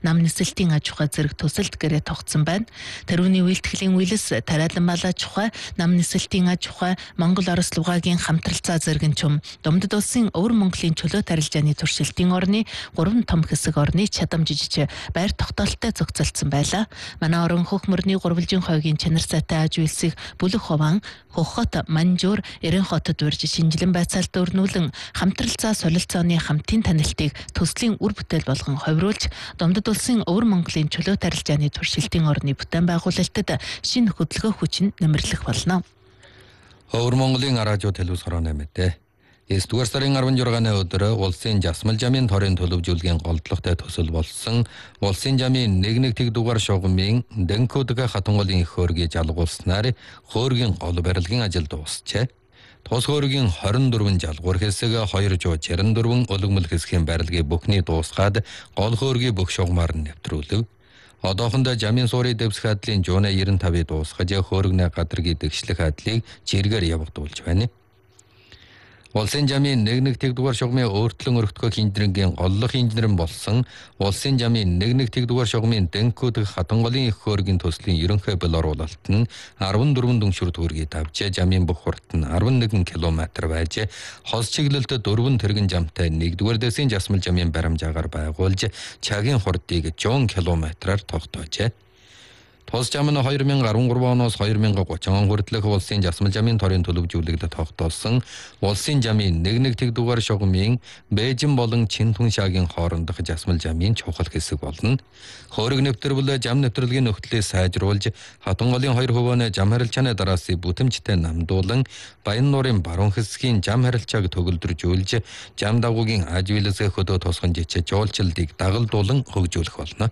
нам нисэлтийн аж ахуй зэрэг төсөлд гэрээ тогтсон байна. Тарууны үйлдэхлийн үйлс, тариалан малаа чухай, нам нисэлтийн аж ахуй, Монгол Орос лугагийн хамтралцаа зэрэг чум, Домдод улсын Өвөр Монголын чөлөө тарилжааны туршилтын орны 3 том хэсэг орны чадам жижиг байр тогтоолттой зохицолцсон байлаа. Манай орон хөх мөрний гурвалжин хойгийн чанар сайтай аж үйлсийг бүлэг хован, Хохот, Манжуур, Эрен хотод урьж шинжилэн байцаалт өрнүүлэн хамтралцаа солилцооны хамтын танилтыг төслийн үр бүтээл болгон ховируулж, Домдод улсын Өвөр Монголын чөлөө тарилжааны туршилтын орны бүтээн байгуулалтад шинэ хөдөлгөөн хүчин нэмэрлэх болно. Өвөр Монголын радио телевизорын мэдээ. 9-р сарын 16-ны өдөр улсын жасмал жамын торын төлөвжүүлгийн голдлоготой төсөл болсон улсын жамын нэг тэгдүгээр шугамын Дэнкүдэг хатанголын их хөөргийг жалгуулснаар хөөргийн гол барилгын ажил дуусчээ. Тус хөөргийн 24 жалгуур хэсэг 264 өлгмөл хэсгийн барилгыг бүхний дуусгаад гол хөөргийн бүх шугамар нь нэвтрүүлв. Одоохондоо жамын суурийг дэвсэх хадлын 95-ыг дуусгаж хөөргний гадаргийн дэгшлэх хадлыг жиргээр явагдуулж байна. Улсын жамын нэг тэгдүгээр шугамын өөртлөн өргөдгөх инженерийн голлох инженер болсон улсын жамын нэг тэгдүгээр шугамын Дэнкүдэг хатанголын их хөөргийн төслийн ерөнхий бэл оруулалт нь 14 дүншүр төгрөгийг тавьж жамын бүх хурд нь 11 км байж хос чиглэлд 4 тэрэгэн жамтай 1-р дэсийн жасмал жамын баримжаагаар байгуулж цагийн хурдыг 100 км-аар тогтоожээ. Тус жам нь 2013 оноос 2030 он хүртэлх улсын жасмал жамын торын төлөвжүүлэгт тогтоосон улсын жамын нэг тэгдүгээр шугамын Бээжин болон Чинтүн шаагийн хоорондох жасмал жамын чухал хэсэг болно. Хөөрг нэвтрүүлэл жам нэвтрүүлгийн нөхцөлийг сайжруулж хатанголын 2 хөвөөний жам харилцааны дараасыг бүтэмжтэй намдуулан Баян нуурын баруун хэсгийн жам харилцааг төгөлдржүүлж жам дагуугийн аж үйлсээ хөдөө тусган жичээ жуулчлалыг дагалдуулан хөгжүүлэх болно.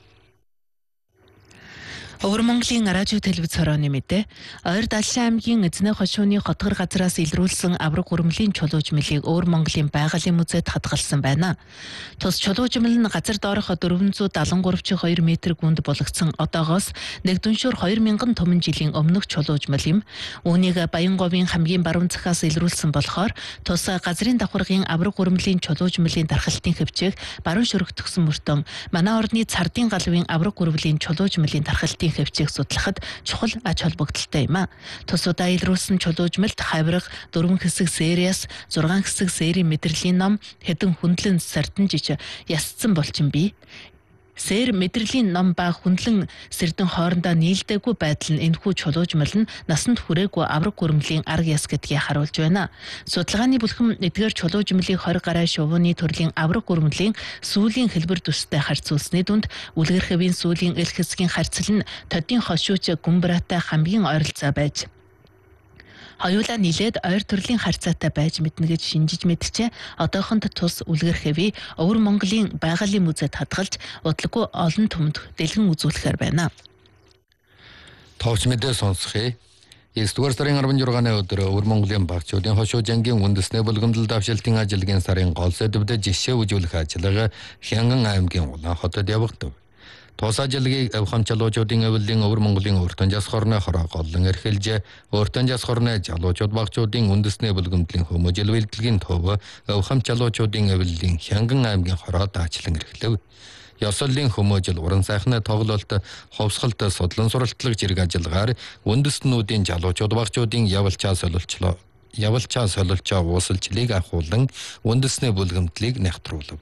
Өвөр Монголын радио телевизорын мэдээ. Ойр Далшин аймгийн Эзнэ хошууны хотгор газраас илрүүлсэн авраг гүрэмлийн чулуужмлыг Өвөр Монголын байгалийн музейд хадгалсан байна. Тус чулуужмал нь газар доорх 473.2 м гүнд болгоцсон одоогоос нэг дүншүр 2000 томон жилийн өмнөх чулуужмал юм. Үүнийг Баянговын хамгийн баруун захаас илрүүлсэн болохоор тус газрын давхаргын авраг гүрэмлийн чулуужмлын дархалтын хөвчөг баруун шөрөгдсөн мөртөө манай орны Цардын галвын авраг гүрэмлийн чулуужмлын дархалтын хөвчийг судлахад чухал ач холбогдолтой юм а. Тусуудаа илрүүлсэн чулуужмалд хавирга 4 хэсэг сериас 6 хэсэг серийн мэдрэлийн ном хэдэн хүндлэн сартанжиж ясцсан болчин бий. Сэр мэдрэлийн ном ба хүндлэн сэрдэн хоорондоо нийлдэггүй байдал нь энэхүү чулуужмал нь насанд хүрээгүй авраг гүрэмлийн арга яс гэдгийг харуулж байна. Судалгааны бүлхэм эдгээр чулуужмалыг 20 гаруй шувууны төрлийн авраг гүрэмлийн сүүлийн хэлбэр төстэй харьцуулсны дунд үлгэр хэвийн сүүлийн эл хэсгийн харьцал нь тодын хошууч гүмбратай хамгийн ойролцоо байж хоёулаа нийлээд ойр төрлийн харьцаатай байж мэднэ гэж шинжиж мэдчээ. Одоохонд тус үлгэр хэвий Өвөр Монголын байгалийн музейд хадгалж удалгүй олон түмэнд дэлгэн үзүүлэхээр байна. Товч мэдээ сонсхий. 9-р сарын 16-ны өдөр Өвөр Монголын багцуудын хошуу жангийн үндэсний булгамдал давшилтын ажиллагийн сарын гол сэдвэд жишээ үзүүлэх ажиллагаа Хянган аймгийн Улаан хотод явагдав. Тус ажиллагийг авхам чалуучуудын авилын Өвөр Монголын өртөн жас хорны хороо голлон эрхэлж, өртөн жас хорны жалуучууд багцуудын үндэсний булгамдлын хүмүүжил бэлтгэлгийн төв авхам чалуучуудын авилын Хянган аймгийн хороо даачлан эрхлэв. Ёсоллын хүмүүжил уран сайхны тоглолт, ховсголт судлан суралцлага зэрэг ажиллагаар үндэстнүүдийн жалуучууд багцуудын явалчаа солилцоо уусалчлыг ахуулан үндэсний булгамдлыг нягтруулв.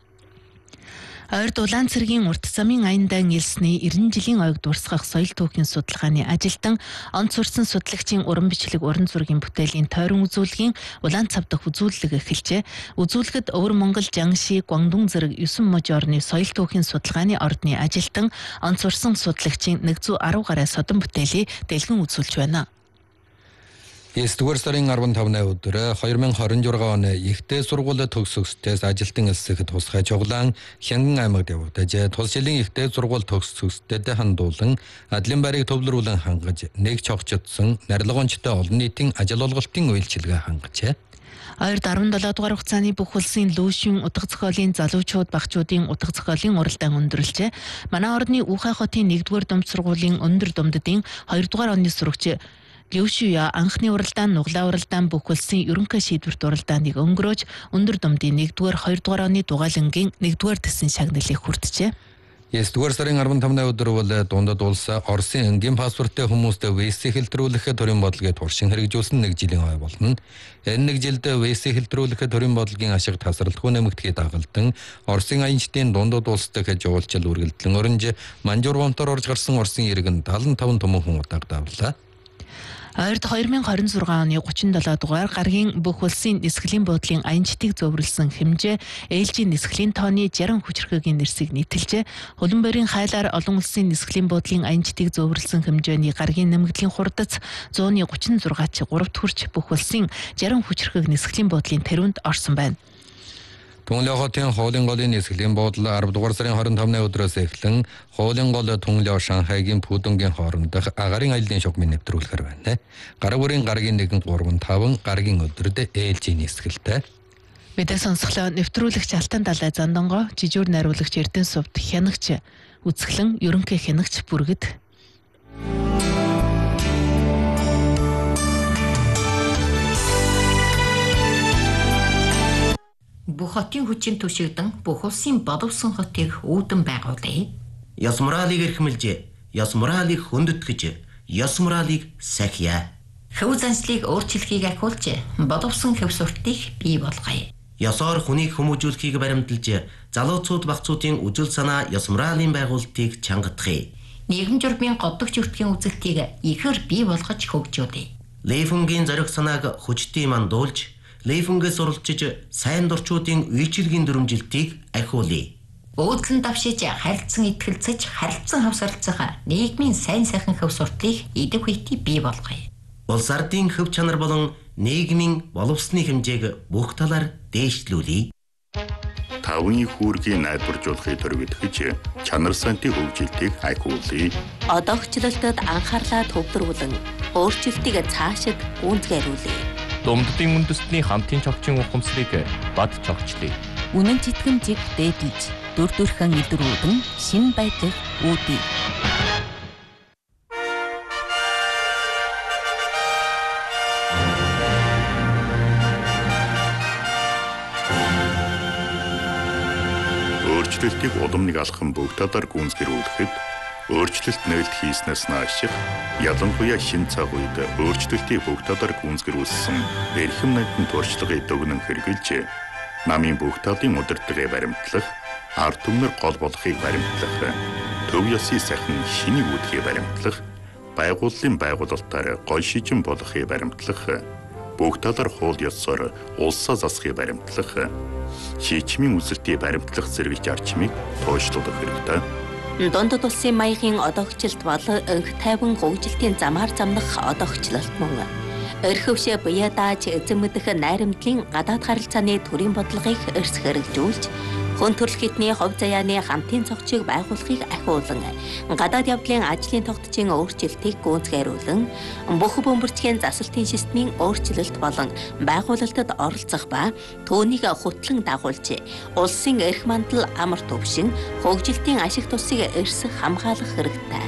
Ойрд Улаан цэргийн урт замын аяндан илсний 90 жилийн ойг дурсгах соёл түүхийн судалгааны ажилтан онц сурсан судлагчийн уран бичлэг уран зургийн бүтээлийн тойрон үзүүлгийн Улаан цав дахь үзүүлэлэг эхэлжээ. Үзүүлэгт Өвөр Монгол, Жанши, Гуандун зэрэг 9 мужи орны соёл түүхийн судалгааны ордны ажилтан онц сурсан судлагчийн 110 гаруй содон бүтээлийг дэлгэн үзүүлж байна. 9-р сарын 15-ны өдөр 2026 оны ихтэй сургууль төгсгчдээс ажилтан элсэхэд тусгай чуглаан Хянган аймагт явагдаж, тус жилийн ихтэй сургууль төгсгчдэд хандуулан адлын байрыг төвлөрүүлэн хангаж, нэг чогчдсон нарлагончтой олон нийтийн ажил олголтын үйлчилгээ хангажээ. Ойрд 17 дугаар хугацааны бүх улсын лүүшин утга зохиолын залуучууд багчуудын утга зохиолын уралдаан өндөрлжээ. Манай орны Ухай хотын 1-р думд сургуулийн өндөр думддын 2-р оны сурагч Левшуя анхны уралдаан, нуглаа уралдаан бүх улсын ерөнхий шийдвэрт уралдааныг өнгөрөөж өндөр думдын 1-р, 2-р оны дугаалангийн 1-р тэсийн шагналыг хүртжээ. 9-р сарын 15-ны өдөр бол дундад улс Оросын энгийн паспорттой хүмүүст ВС хэлтрүүлэх төрийн бодлогыг туршин хэрэгжүүлсэн 1 жилийн хой болно. Энэ 1 жилд ВС хэлтрүүлэх төрийн бодлогын ашиг тасралтгүй нэмэгдэхийг дагалдан Оросын аянчдын дундад улс дахь жуулчил үргэлжлэн оронж Манжурвамтар орж гарсан Оросын иргэн 75 түмэн хүн удагдавлаа. Ойрд 2026 оны 37 дугаар гаргийн бүх улсын нисгэлийн буудлын аянчдыг зөвөрлсөн хэмжээ ээлжийн нисгэлийн тооны 60 хүчирхээгийн нэрсийг нийтэлжээ. Хөлбөмбөрийн хайлаар олон улсын нисгэлийн буудлын аянчдыг зөвөрлсөн хэмжээний гаргийн нэмэгдлийн хурдац 136-ч 3-т хүрч бүх улсын 60 хүчирхээг нисгэлийн буудлын тэрүүнд орсон байна. Түнлээ хотын хуулийн голын нисгэлийн буудлын 10 дугаар сарын 25-ны өдрөөс эхлэн хуулийн гол Түнлээ Шанхайгийн Пүдүнгийн хоорондох агарын аяллаа шугамыг нэвтрүүлэхээр байна. Гар бүрийн гаргийн 1-3-5 гаргийн өдрөд ээлжийн нисгэлтэй. Мэдээ сонсголоо нэвтрүүлэгч Алтан Далай Зандонгоо, жижүүр найруулагч Эрдэнэ Сувд, хянагч Үзэсгэлэн, ерөнхий хянагч Бүргэд. Бүх хотын хүчин түшигдэн бүх улсын боловсон хотыг үүдэн байгуулъя. Ёс моралыг эрхэмлж, ёс моралыг хөндөтгэж, ёс моралыг сахиа. Хөв заншлыг өөрчлөхийг ахиулж, боловсон хөв суртыг бий болгоё. Ёсоор хүнийг хүмүүжүүлэхийг баримталж, залууцууд багцуудын үжил санаа ёс моралын байгуулалтыг чангадахыг. Нийгэм журмын годдогч өртгийн үзэгтийг ихэр бий болгож хөгжүүлье. Лейфунгийн зориг санааг хүчтэй мандуулж, Лейфунгээс суралцж сайн дурчуудын үйлчилгийн дүрмжилтийг ахиулъя. Өөдлөн давшиж харилцан итгэлцэж харилцан хавсарлцах нийгмийн сайн сайхан хөв суртыг идэг хүйтий бий болгоё. Улс ардын хөв чанар болон нийгмийн боловсны хэмжээг бүх талаар дээшлүүлье. Тавны хүүргийн найдваржуулахыг төрөвдөж чанар сантын хөгжилтийг ахиулъя. Одоогчлолтод анхаарлаа төвлөрүүлэн өөрчлөлтийг цаашид гүйцэтгүүлье. Думддын үндэстний хамтын чогчийн ухамсарыг бад чогчлъя. Үнэн читгэмжийг дээдлж, дүр төрхөн илрүүлэн шин байдлыг үүдье. Өөрчлөлтийг удамныг алхам бүгд талаар гүйцэтгүүлэхэд өөрчлөлт нээлт хийснээс наашиг ялангуяа шин цаг үед өөрчлөлтийг бүгд талаар гүйцэтгүүлсэн эрхэм найдын туршлагыг дүгнэн хэрэгжилж намын бүгд талын удирдлагыг баримтлах, ард түмнэр гол болохыг баримтлах, төв ёсны сайхан шинийг үүдхийг баримтлах, байгууллын байгуулалтаар гол шижин болохыг баримтлах, бүгд талаар хууль ёсоор улсаа засахыг баримтлах, шийдвэрийн үзэлтийг баримтлах зэрэг зарчмыг тооцоолох хэрэгтэй. Дундад улсын маягийн одоогчлолт бол өнх тайван хөгжилтийн замаар замнах одоогчлолт мөн. Өрхөвшөө буяа дааж эзэн мэдэх найрамдлын гадаад харилцааны төрийн бодлогыг эрс хэрэгжүүлж, хүн төрөлх хэдний хувь заяаны хамтын цогцыг байгуулахыг ахиулан, гадаад явдлын ажлын тогтцын өөрчлөлтийг гүйцэтгүүлэн, бүх бөмбөрчгийн засалтын системийн өөрчлөлт болон байгуулалтад оролцох ба түүнийг хөтлөн дагуулж, улсын эрх мандал амар төвшин, хөгжилтийн ашиг тусыг эрс хамгаалах хэрэгтэй.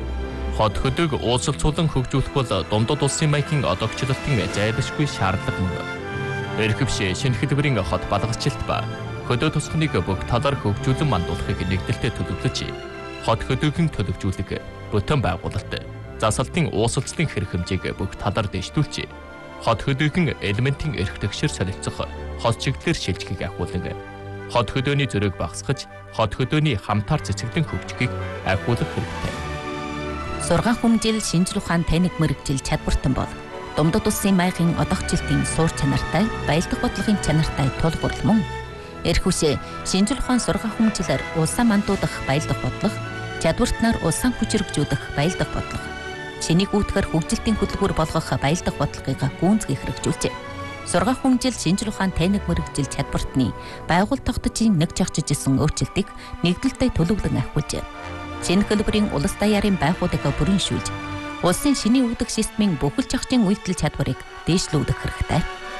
Хот хөдөг уулзалцуулан хөгжүүлэх бол дундад улсын маягийн одоогчлолтын зайлшгүй шаардлага мөн. Эрхэвшээ шинэ хэлбэрийн хот балгалчлалт ба хөдөө тусахныг бүх талаар хөгжүүлэн мандуулахыг нэгдэлтэд төлөвлөж, хот хөдөөгийн төлөвжүүлэг, бүтэн байгуулалт, засалтын уусалцлын хэрэг хэмжээг бүх талаар дэвшүүлж, хот хөдөөгийн элементийн эрх тэгшэр солилцох хот чиглэлээр шилжихийг ахиулан, хот хөдөөний зөрөөг багасгаж, хот хөдөөний хамтаар цэцэглэн хөгжихийг ахиулах хэрэгтэй. Сургаан хүмжил шинжлэх ухаан таних мэрэгжил чадвартан бол дундад улсын маягийн одоогчлолтын суур чанартай, баялдах бодлогын чанартай тулгуурлал мөн. Эрхүшээ шинжлэх ухаан сургаан хүмжилээр улсаа мандуудах баялдах бодлого, чадвартнаар улсаа хүчирхэгжүүлэх баялдах бодлого, шинийг үүдгэр хөгжилтийн хөтөлбөр болгох баялдах бодлогыг гүйцэтгэх хэрэгжүүлжээ. Сургаан хүмжил шинжлэх ухаан таних мэрэгжил чадвартны байгууллага тогтцын нэг жагчижсэн өөрчлөлтийг нэгдэлтэй төлөвлөн ахиулжээ. Шинэ хэлбэрийн улс даяарын байгууллагаа бүрэншүүлж, улсын шинийн өгдөг системийн бүхэл зохицын үйлдэл чадварыг дээшлүүлэх хэрэгтэй.